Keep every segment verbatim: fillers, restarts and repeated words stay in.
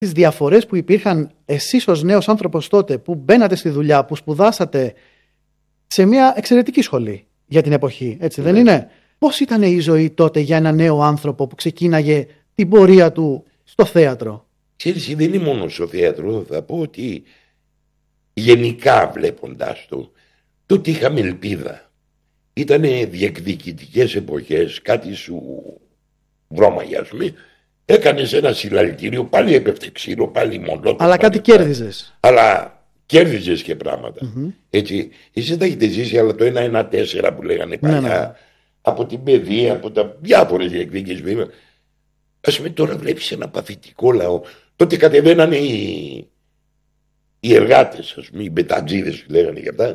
τις διαφορές που υπήρχαν εσείς ως νέος άνθρωπος τότε που μπαίνατε στη δουλειά, που σπουδάσατε σε μια εξαιρετική σχολή για την εποχή, έτσι δεν είναι? Πώς ήταν η ζωή τότε για ένα νέο άνθρωπο που ξεκίναγε την πορεία του στο θέατρο? Ξέρεις, δεν είναι μόνο στο θέατρο. Θα πω ότι γενικά βλέποντας το, τότε είχαμε ελπίδα. Ήτανε διεκδικητικές εποχές, κάτι σου βρώμαγε, ας πούμε. Έκανες ένα συλλαλητήριο, πάλι έπεφτε ξύλο, πάλι μόνο. Αλλά κάτι κέρδιζες. Αλλά κέρδιζες και πράγματα. Mm-hmm. Έτσι, εσείς τα έχετε ζήσει, αλλά το ένα ένα τέσσερα που λέγανε παλιά, ναι, ναι. από την παιδεία, από τα διάφορες διεκδικήσεις. Ας πούμε, τώρα βλέπεις ένα παθητικό λαό. Τότε κατεβαίνανε οι, οι εργάτες, ας πούμε, οι μπετατζίδες που λέγανε και αυτά,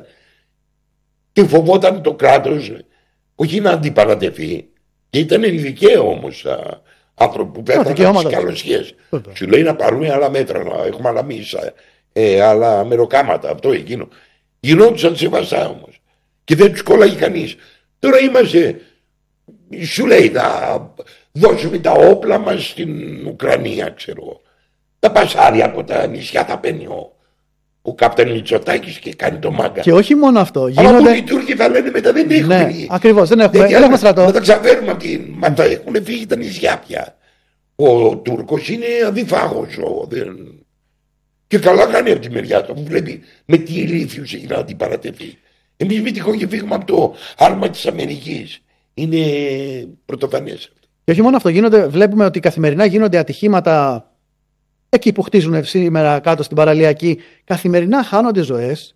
και φοβόταν το κράτος, όχι να αντιπαρατεθεί. Και ήταν δικαίω όμως άνθρωποι που πέθαναν στις καλοσιές. Σου λέει να πάρουμε άλλα μέτρα, να έχουμε άλλα μίσα, ε, άλλα μεροκάματα, αυτό εκείνο. Γινόντουσαν σεβαστά όμως. Και δεν τους κόλλαγε κανείς. Τώρα είμαστε, σου λέει, να δώσουμε τα όπλα μας στην Ουκρανία, ξέρω εγώ. Τα πασάρια από τα νησιά τα παίρνει ο, ο καπτάν Μητσοτάκης και κάνει το μάγκα. Και όχι μόνο αυτό. Γίνονται... Αλλά που οι Τούρκοι θα λένε μετά δεν έχουμε. Ναι, ακριβώς, δεν έχουμε, δεν έχουμε στρατό. Να τα ξαφέρουμε από την... Μα τα έχουν φύγει τα νησιά πια. Ο Τούρκος είναι αδιφάγος. Ο... Δεν... Και καλά κάνει από τη μεριά του. Βλέπει με τι ηλίθιους έχει να αντιπαρατεθεί. Εμείς με τυχόν και φύγουμε από το άρμα της Αμερικής. Είναι πρωτοφανές. Και όχι μόνο αυτό, γίνονται, βλέπουμε ότι καθημερινά γίνονται ατυχήματα εκεί που χτίζουν σήμερα κάτω στην παραλιακή. Καθημερινά χάνονται ζωές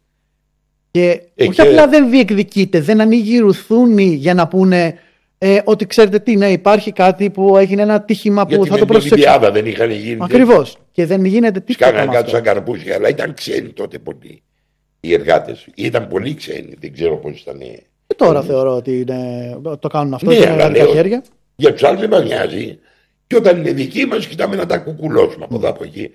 και ε, όχι και... απλά δεν διεκδικείται, δεν ανοίγει ρουθούνη για να πούνε ε, ότι ξέρετε τι, ναι, υπάρχει κάτι που έγινε ένα ατύχημα που γιατί θα το προσέξουμε. Γιατί με την δεν είχαν γίνει. Ακριβώς. Και δεν γίνεται τίποτα. Σκάγανε κάτω σαν καρπούζια, αλλά ήταν ξένοι τότε πολλοί οι εργάτες. Ήταν πολύ ξένοι, δεν ξέρω πώς ήταν. Και τώρα θεωρώ ότι είναι, το κάνουν αυτό, ναι, και με τα χέρια. Για τους άλλους δεν μας νοιάζει. Και όταν είναι δικοί μας, κοιτάμε να τα κουκουλώσουμε από εδώ από εκεί.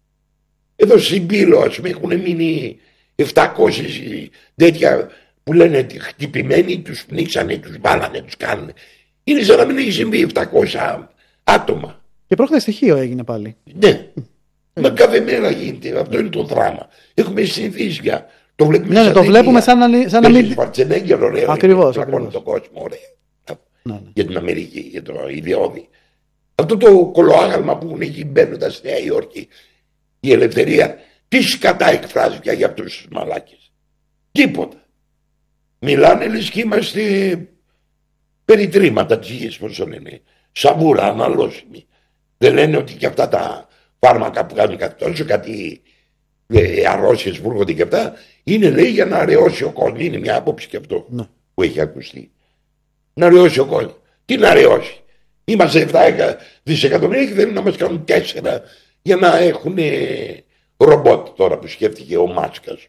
Εδώ στην Πύλο, ας πούμε, έχουν μείνει επτακόσια τέτοια που λένε χτυπημένοι, τους πνίξανε, τους βάλανε, τους κάνουν. Είναι σαν να μην έχει συμβεί επτακόσια άτομα. Και πρόκειται στοιχείο έγινε πάλι. Ναι. Μα κάθε μέρα γίνεται. Αυτό είναι το δράμα. Έχουμε συνηθίσει πια. Το βλέπουμε, ναι, σαν, το βλέπουμε σαν να, σαν να μην. Σφαρτσενέγκερ, ωραία. Ακριβώς. Ακριβώς. Τον κόσμο, ωραία. Ναι, ναι. Για την Αμερική, για το ιδιώδη. Αυτό το κολοάγαλμα που έχουν εκεί μπαίνοντας στη Νέα Υόρκη, η ελευθερία, τι σκατά εκφράζει πια για αυτούς τους μαλάκες? Τίποτα. Μιλάνε λες και είμαστε περιτρήματα της γης, πώς το λένε. Σαβούρα, αναλώσιμη. Δεν λένε ότι και αυτά τα φάρμακα που κάνουν κάτι τόσο, κάτι ε, αρρώσιες που έρχονται και αυτά, είναι λέει για να αραιώσει ο κόσμος. Είναι μια άποψη και αυτό ναι. που έχει ακουστεί. Να αραιώσει ο κόσμος. Τι να αραιώσει? Είμαστε επτά δισεκατομμύρια και θέλουν να μας κάνουν τέσσερα για να έχουν ρομπότ τώρα που σκέφτηκε ο Μάσκας.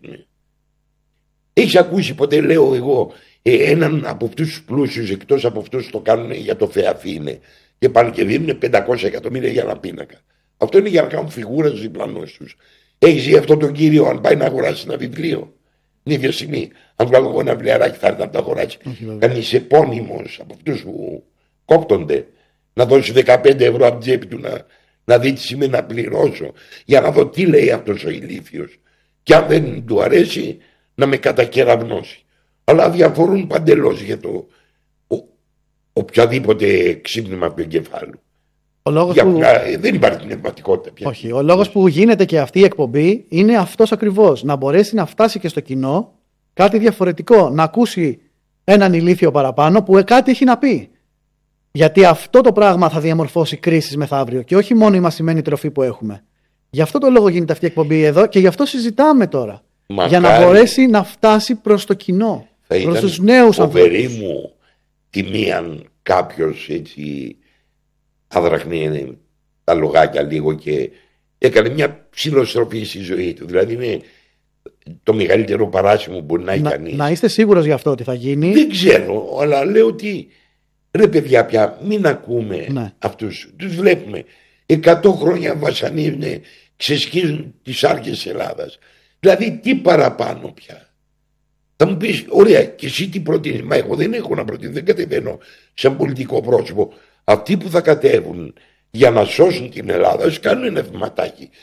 Έχεις ακούσει ποτέ, λέω εγώ, ε, έναν από αυτούς τους πλούσιους, εκτός από αυτούς το κάνουν για το Θεαθήνε και πάνε και δίνουν πεντακόσια εκατομμύρια για ένα πίνακα? Αυτό είναι για να κάνουν φιγούρα στους διπλανούς τους. Έχεις δει αυτό τον κύριο αν πάει να αγοράσει ένα βιβλίο? Την ίδια στιγμή, αν βγάλω εγώ ένα βιβλιαράκι θα έρθει να το αγοράσει. Κανείς επώνυμος από αυτούς που κόπτονται να δώσει δεκαπέντε ευρώ από την τσέπη του να, να δει τι σημαίνει να πληρώσω για να δω τι λέει αυτός ο ηλίθιος, και αν δεν του αρέσει να με κατακεραυνώσει. Αλλά διαφορούν παντελώς για το ο, οποιαδήποτε ξύπνημα του εγκεφάλου. Ο λόγος για, που... να, δεν υπάρχει πνευματικότητα πια. Όχι, ο λόγος που γίνεται και αυτή η εκπομπή είναι αυτός ακριβώς. Να μπορέσει να φτάσει και στο κοινό κάτι διαφορετικό, να ακούσει έναν ηλίθιο παραπάνω που κάτι έχει να πει. Γιατί αυτό το πράγμα θα διαμορφώσει κρίσεις μεθαύριο και όχι μόνο η μασημένη τροφή που έχουμε. Γι' αυτό το λόγο γίνεται αυτή η εκπομπή εδώ και γι' αυτό συζητάμε τώρα. Μακάρι. Για να μπορέσει να φτάσει προς το κοινό, θα προς τους νέους ανθρώπους. Φοβερή μου τιμή αν κάποιος έτσι αδραχνεί τα λογάκια λίγο και έκανε μια ψηλοστροφή στη ζωή του. Δηλαδή είναι το μεγαλύτερο παράσημο που μπορεί να έχει να, κανείς. Να είστε σίγουρος γι' αυτό ότι θα γίνει? Δεν ξέρω, αλλά λέω ότι ρε παιδιά πια μην ακούμε ναι. αυτούς. Τους βλέπουμε εκατό χρόνια βασανίζουν, ξεσκίζουν τις άρκες της Ελλάδας. Δηλαδή τι παραπάνω πια? Θα μου πεις ωραία και εσύ τι προτείνεις? Μα εγώ δεν έχω να προτείνω, δεν κατεβαίνω σαν πολιτικό πρόσωπο. Αυτοί που θα κατέβουν για να σώσουν την Ελλάδα κάνουν ένα βηματάκι